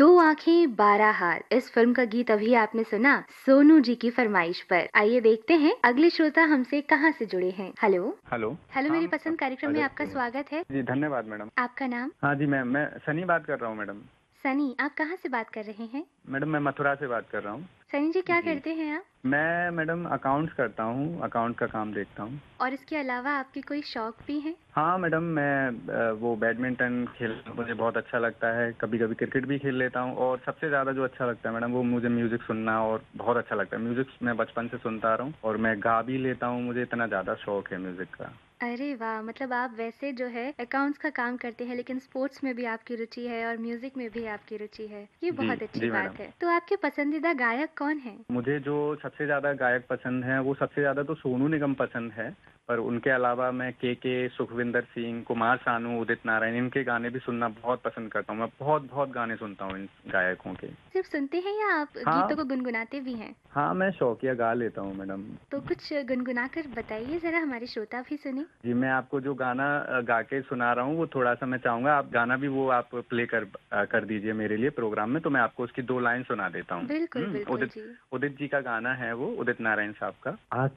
दो आंखें 12 हाथ, इस फिल्म का गीत अभी आपने सुना सोनू जी की फरमाइश पर। आइए देखते हैं अगले श्रोता हमसे कहां से जुड़े हैं। Hello hello. हेलो हाँ मेरी पसंद कार्यक्रम में आपका स्वागत है। जी, धन्यवाद मैडम। आपका नाम? हाँ जी मैम, मैं सनी बात कर रहा हूँ मैडम। सनी, आप कहां से बात कर रहे हैं? मैडम मैं मथुरा से बात कर रहा हूँ। सनी जी, क्या जी, करते हैं आप? मैं मैडम अकाउंट्स करता हूँ, अकाउंट का काम देखता हूँ। और इसके अलावा आपके कोई शौक भी हैं? हाँ मैडम, मैं वो बैडमिंटन खेलना मुझे बहुत अच्छा लगता है, कभी कभी क्रिकेट भी खेल लेता हूँ, और सबसे ज़्यादा जो अच्छा लगता है मैडम वो मुझे म्यूज़िक सुनना और बहुत अच्छा लगता है। म्यूज़िक मैं बचपन से सुनता आ रहा हूँ और मैं गा भी लेता हूँ, मुझे इतना ज़्यादा शौक है म्यूज़िक का। अरे वाह! मतलब आप वैसे जो है अकाउंट्स का काम करते हैं, लेकिन स्पोर्ट्स में भी आपकी रुचि है और म्यूजिक में भी आपकी रुचि है। ये जी, बहुत अच्छी जी मैडम। बात है। तो आपके पसंदीदा गायक कौन हैं? मुझे जो सबसे ज़्यादा गायक पसंद है वो सबसे ज़्यादा तो सोनू निगम पसंद है, पर उनके अलावा मैं के, सुखविंदर सिंह, कुमार सानू, उदित नारायण, इनके गाने भी सुनना बहुत पसंद करता हूँ। मैं बहुत बहुत गाने सुनता हूँ इन गायकों के। सिर्फ सुनते हैं या आप गीतों हाँ, को गुनगुनाते भी हैं? हाँ मैं शौकिया गा लेता हूँ मैडम। तो कुछ गुनगुना कर बताइए ज़रा, हमारे श्रोता भी सुने। जी, मैं आपको जो गाना गा के सुना रहा हूँ वो थोड़ा-सा मैं चाहूँगा आप गाना भी वो आप प्ले कर दीजिए मेरे लिए प्रोग्राम में, तो मैं आपको उसकी 2 लाइन सुना देता हूँ। बिल्कुल, बिल्कुल उदित जी। उदित जी का गाना है वो, उदित नारायण साहब का।